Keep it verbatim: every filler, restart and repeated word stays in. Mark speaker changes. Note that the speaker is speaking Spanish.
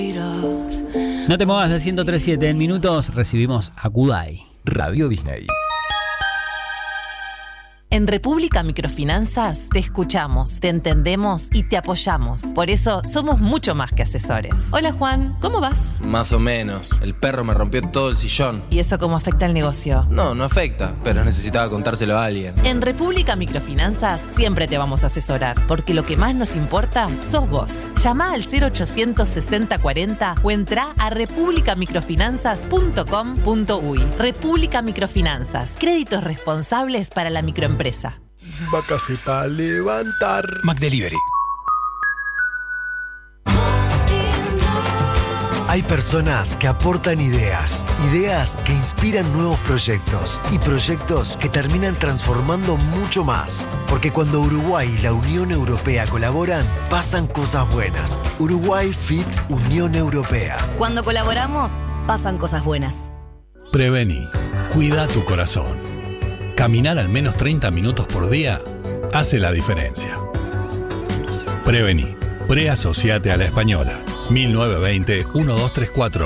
Speaker 1: No te muevas de ciento tres punto siete. En minutos recibimos a Kudai.
Speaker 2: Radio Disney.
Speaker 3: En República Microfinanzas te escuchamos, te entendemos y te apoyamos. Por eso somos mucho más que asesores. Hola Juan, ¿cómo vas?
Speaker 4: Más o menos. El perro me rompió todo el sillón.
Speaker 3: ¿Y eso cómo afecta al negocio?
Speaker 4: No, no afecta, pero necesitaba contárselo a alguien.
Speaker 3: En República Microfinanzas siempre te vamos a asesorar, porque lo que más nos importa sos vos. Llama al cero ochocientos sesenta cuarenta o entra a república microfinanzas punto com punto uy. República Microfinanzas, créditos responsables para la microempresa.
Speaker 5: Vácase para levantar.
Speaker 2: McDelivery. Hay personas que aportan ideas, ideas que inspiran nuevos proyectos y proyectos que terminan transformando mucho más. Porque cuando Uruguay y la Unión Europea colaboran, pasan cosas buenas. Uruguay Fit Unión Europea.
Speaker 6: Cuando colaboramos, pasan cosas buenas.
Speaker 7: Prevení. Cuida tu corazón. Caminar al menos treinta minutos por día hace la diferencia. Prevení. Preasociate a la Española. mil novecientos veinte, uno dos tres cuatro.